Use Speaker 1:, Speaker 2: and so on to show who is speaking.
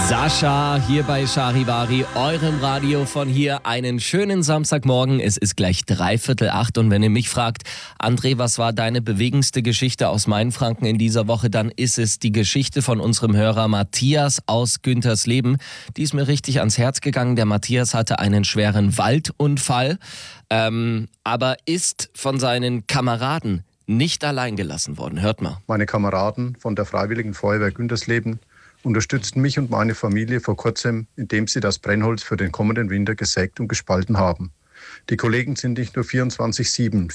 Speaker 1: Sascha hier bei Charivari, eurem Radio von hier. Einen schönen Samstagmorgen. Es ist gleich 7:45 und wenn ihr mich fragt, André, was war deine bewegendste Geschichte aus Mainfranken in dieser Woche, dann ist es die Geschichte von unserem Hörer Matthias aus Güntersleben. Die ist mir richtig ans Herz gegangen. Der Matthias hatte einen schweren Waldunfall, aber ist von seinen Kameraden nicht allein gelassen worden. Hört mal.
Speaker 2: Meine Kameraden von der Freiwilligen Feuerwehr Güntersleben unterstützten mich und meine Familie vor kurzem, indem sie das Brennholz für den kommenden Winter gesägt und gespalten haben. Die Kollegen sind nicht nur 24/7